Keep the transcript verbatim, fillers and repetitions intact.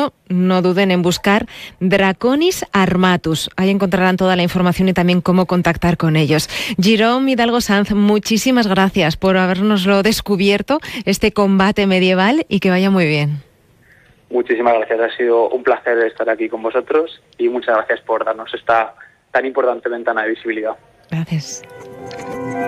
caso, no duden en buscar Draconis armatus. Ahí encontrarán toda la información y también cómo contactar con ellos. Jerome Hidalgo Sanz, muchísimas gracias por habernoslo descubierto, este combate medieval, y que vaya muy bien. Muchísimas gracias, ha sido un placer estar aquí con vosotros y muchas gracias por darnos esta tan importante ventana de visibilidad. Gracias.